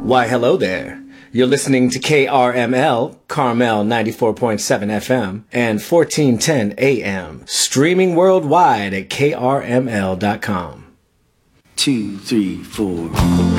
Why, hello there. You're listening to KRML, Carmel 94.7 FM, and 1410 AM, streaming worldwide at krml.com. 2, 3, 4.